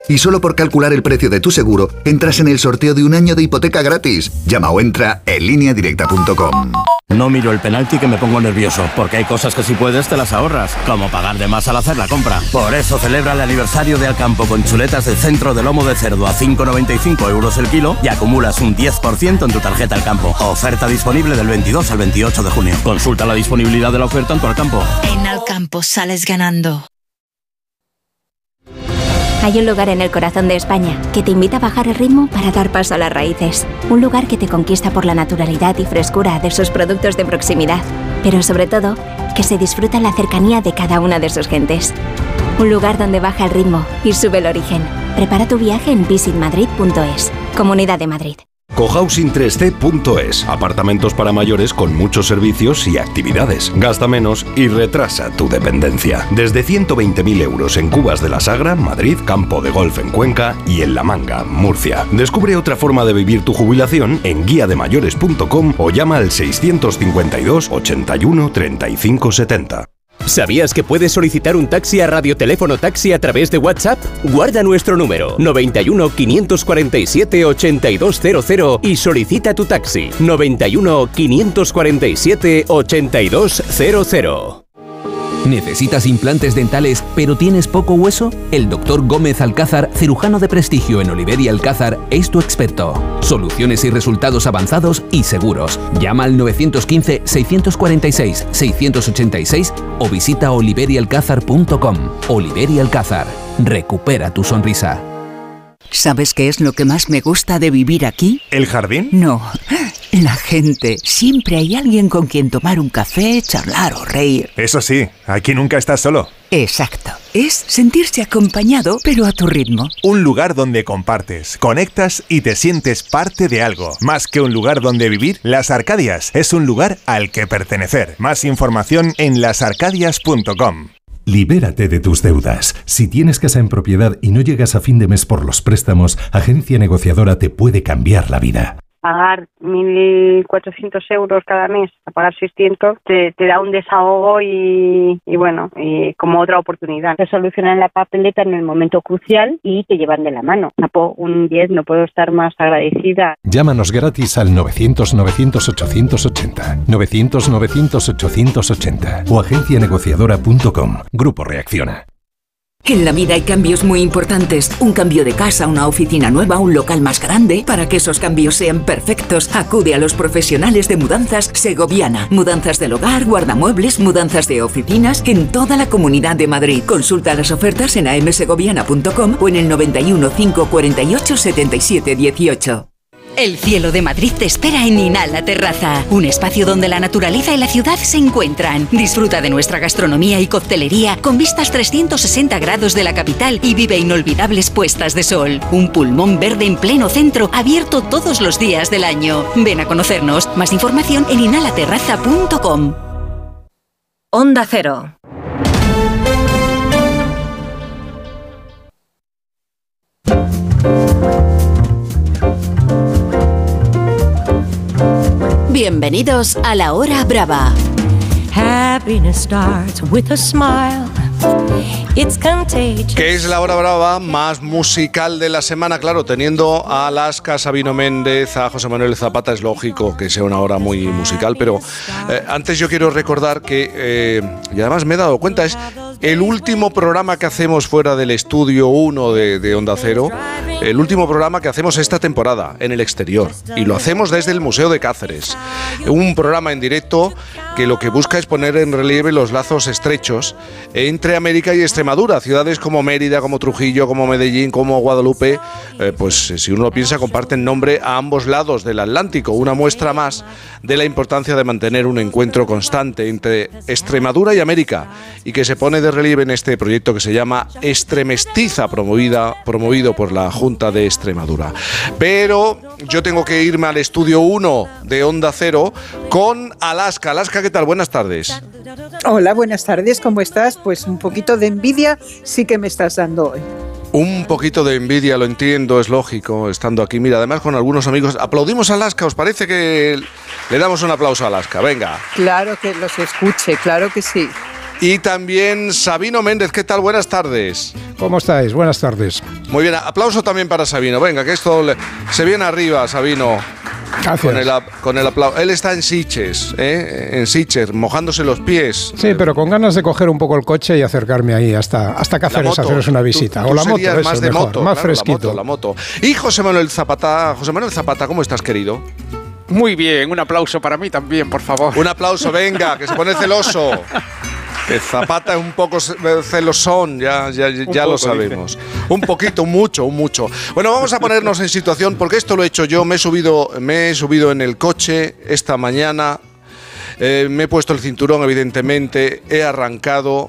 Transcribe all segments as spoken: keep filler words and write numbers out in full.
Y solo por calcular el precio de tu seguro, entras en el sorteo de un año de hipoteca gratis. Llama o entra en línea directa punto com. No miro el penalti que me pongo nervioso, porque hay cosas que si puedes te las ahorras, como pagar de más al hacer la compra. Por eso celebra el aniversario de Alcampo con chuletas de centro de lomo de cerdo a cinco con noventa y cinco euros el kilo y acumulas un diez por ciento en tu tarjeta Alcampo. Oferta disponible del veintidós al veintiocho de junio. Consulta la disponibilidad de la oferta en tu Alcampo. En Alcampo sales ganando. Hay un lugar en el corazón de España que te invita a bajar el ritmo para dar paso a las raíces. Un lugar que te conquista por la naturalidad y frescura de sus productos de proximidad. Pero sobre todo, que se disfruta la cercanía de cada una de sus gentes. Un lugar donde baja el ritmo y sube el origen. Prepara tu viaje en visit madrid punto es. Comunidad de Madrid. cohousing tres c punto es. Apartamentos para mayores con muchos servicios y actividades. Gasta menos y retrasa tu dependencia. Desde ciento veinte mil euros en Cubas de la Sagra, Madrid, Campo de Golf en Cuenca y en La Manga, Murcia. Descubre otra forma de vivir tu jubilación en guía de mayores punto com o llama al seiscientos cincuenta y dos, ochenta y uno, treinta y cinco setenta. ¿Sabías que puedes solicitar un taxi a Radioteléfono Taxi a través de WhatsApp? Guarda nuestro número noventa y uno, quinientos cuarenta y siete, ochenta y dos cero cero y solicita tu taxi noventa y uno, quinientos cuarenta y siete, ochenta y dos cero cero. ¿Necesitas implantes dentales pero tienes poco hueso? El doctor Gómez Alcázar, cirujano de prestigio en Oliver y Alcázar, es tu experto. Soluciones y resultados avanzados y seguros. Llama al nueve uno cinco, seis cuatro seis, seis ocho seis o visita oliver y alcázar punto com. Oliver y Alcázar. Recupera tu sonrisa. ¿Sabes qué es lo que más me gusta de vivir aquí? ¿El jardín? No, la gente. Siempre hay alguien con quien tomar un café, charlar o reír. Eso sí, aquí nunca estás solo. Exacto. Es sentirse acompañado, pero a tu ritmo. Un lugar donde compartes, conectas y te sientes parte de algo. Más que un lugar donde vivir, Las Arcadias es un lugar al que pertenecer. Más información en las arcadias punto com. Libérate de tus deudas. Si tienes casa en propiedad y no llegas a fin de mes por los préstamos, Agencia Negociadora te puede cambiar la vida. Pagar mil cuatrocientos euros cada mes, a pagar seiscientos, te, te da un desahogo y, y bueno, y como otra oportunidad. Te solucionan la papeleta en el momento crucial y te llevan de la mano. Napo, un diez, no puedo estar más agradecida. Llámanos gratis al novecientos, novecientos, ochocientos ochenta, novecientos, novecientos, ochocientos ochenta o agencia negociadora punto com. Grupo Reacciona. En la vida hay cambios muy importantes. Un cambio de casa, una oficina nueva, un local más grande. Para que esos cambios sean perfectos, acude a los profesionales de Mudanzas Segoviana. Mudanzas del hogar, guardamuebles, mudanzas de oficinas en toda la Comunidad de Madrid. Consulta las ofertas en a m segoviana punto com o en el noventa y uno, cinco cuarenta y ocho, setenta y siete dieciocho. El cielo de Madrid te espera en Inala Terraza, un espacio donde la naturaleza y la ciudad se encuentran. Disfruta de nuestra gastronomía y coctelería con vistas trescientos sesenta grados de la capital y vive inolvidables puestas de sol. Un pulmón verde en pleno centro, abierto todos los días del año. Ven a conocernos. Más información en inala terraza punto com. Onda Cero. Bienvenidos a La Hora Brava. Happiness starts with a smile. It's contagious. Que es la hora brava más musical de la semana, claro, teniendo a Alaska, Sabino Méndez, a José Manuel Zapata, es lógico que sea una hora muy musical, pero eh, antes yo quiero recordar que, eh, y además me he dado cuenta, es el último programa que hacemos fuera del estudio uno de, de Onda Cero, el último programa que hacemos esta temporada en el exterior, y lo hacemos desde el Museo de Cáceres, un programa en directo que lo que busca es poner en relieve los lazos estrechos entre América y Extremadura. Ciudades como Mérida, como Trujillo, como Medellín, como Guadalupe, eh, pues si uno lo piensa, comparten nombre a ambos lados del Atlántico. Una muestra más de la importancia de mantener un encuentro constante entre Extremadura y América, y que se pone de relieve en este proyecto que se llama Extremestiza, promovida, promovido por la Junta de Extremadura. Pero yo tengo que irme al estudio uno de Onda Cero con Alaska. Alaska, ¿qué tal? Buenas tardes. Hola, buenas tardes, ¿cómo estás? Pues un poquito de envidia sí que me estás dando hoy. Un poquito de envidia, lo entiendo, es lógico, estando aquí. Mira, además con algunos amigos. Aplaudimos a Alaska, ¿os parece que le damos un aplauso a Alaska? Venga. Claro que los escuche, claro que sí. Y también Sabino Méndez. ¿Qué tal? Buenas tardes. ¿Cómo estáis? Buenas tardes. Muy bien, aplauso también para Sabino. Venga, que esto le, se viene arriba, Sabino. Gracias. Con el, con el aplauso. Él está en Sitges, ¿eh? En Sitges, mojándose los pies. Sí, pero con ganas de coger un poco el coche y acercarme ahí hasta, hasta Cáceres a haceros una visita. Tú, tú o la moto, eso, más de mejor, moto, más claro, fresquito. La moto, la moto. Y José Manuel Zapata, José Manuel Zapata, ¿cómo estás, querido? Muy bien, un aplauso para mí también, por favor. Un aplauso, venga, que se pone celoso. Que Zapata es un poco celosón, ya, ya, ya lo sabemos. Dice. Un poquito, un mucho, un mucho. Bueno, vamos a ponernos en situación, porque esto lo he hecho yo. Me he subido, me he subido en el coche esta mañana, eh, me he puesto el cinturón, evidentemente, he arrancado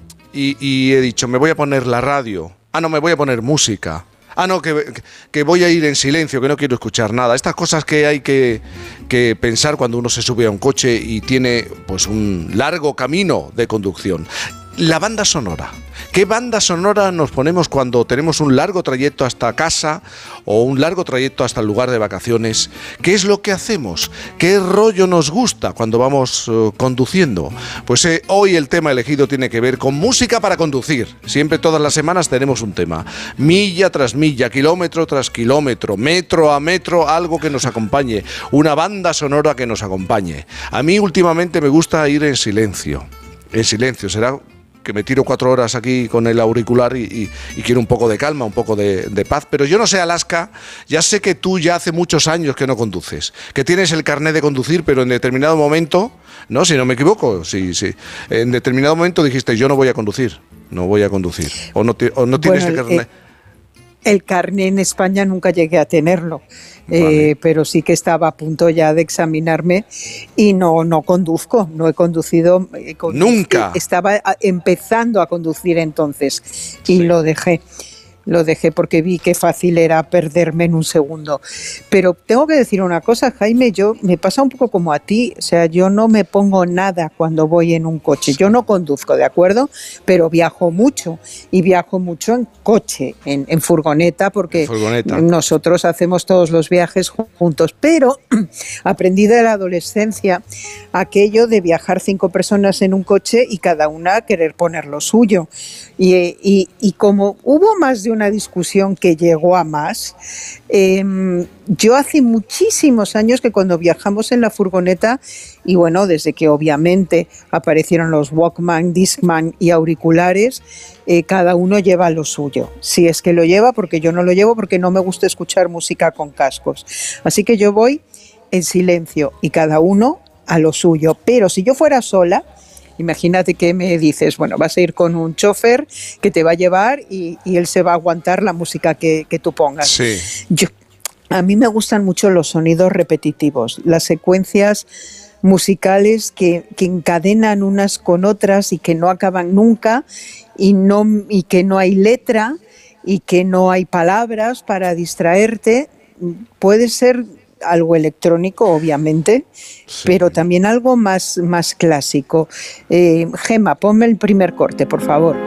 y, y he dicho, me voy a poner la radio. Ah, no, me voy a poner música. Ah, no, que, que voy a ir en silencio, que no quiero escuchar nada. Estas cosas que hay que, que pensar cuando uno se sube a un coche y tiene pues un largo camino de conducción. La banda sonora. ¿Qué banda sonora nos ponemos cuando tenemos un largo trayecto hasta casa o un largo trayecto hasta el lugar de vacaciones? ¿Qué es lo que hacemos? ¿Qué rollo nos gusta cuando vamos uh, conduciendo? Pues eh, hoy el tema elegido tiene que ver con música para conducir. Siempre, todas las semanas tenemos un tema. Milla tras milla, kilómetro tras kilómetro, metro a metro, algo que nos acompañe. Una banda sonora que nos acompañe. A mí últimamente me gusta ir en silencio. En silencio, será que me tiro cuatro horas aquí con el auricular y, y, y quiero un poco de calma, un poco de, de paz. Pero yo no sé, Alaska, ya sé que tú ya hace muchos años que no conduces, que tienes el carnet de conducir, pero en determinado momento, no, si no me equivoco, sí, sí, en determinado momento dijiste, yo no voy a conducir, no voy a conducir, o no, te, o no tienes bueno, el carnet. El, el carnet en España nunca llegué a tenerlo. Vale. Eh, pero sí que estaba a punto ya de examinarme y no, no conduzco, no he conducido. Eh, condu- Nunca. Estaba empezando a conducir entonces y sí. lo dejé. Lo dejé porque vi que fácil era perderme en un segundo. Pero tengo que decir una cosa, Jaime, yo me pasa un poco como a ti, o sea, yo no me pongo nada cuando voy en un coche. Yo no conduzco, ¿de acuerdo? Pero viajo mucho y viajo mucho en coche, en, en furgoneta, porque furgoneta. Nosotros hacemos todos los viajes juntos. Pero aprendí de la adolescencia aquello de viajar cinco personas en un coche y cada una querer poner lo suyo. Y, y, y como hubo más de una discusión que llegó a más, eh, yo hace muchísimos años que cuando viajamos en la furgoneta, y bueno, desde que obviamente aparecieron los Walkman, Discman y auriculares, eh, cada uno lleva lo suyo. Si es que lo lleva, porque yo no lo llevo, porque no me gusta escuchar música con cascos. Así que yo voy en silencio y cada uno a lo suyo. Pero si yo fuera sola, imagínate que me dices, bueno, vas a ir con un chofer que te va a llevar y, y él se va a aguantar la música que, que tú pongas. Sí. Yo, a mí me gustan mucho los sonidos repetitivos, las secuencias musicales que, que encadenan unas con otras y que no acaban nunca y, no, y que no hay letra y que no hay palabras para distraerte. Puede ser algo electrónico, obviamente, sí. pero también algo más, más clásico. Eh, Gema, ponme el primer corte, por favor.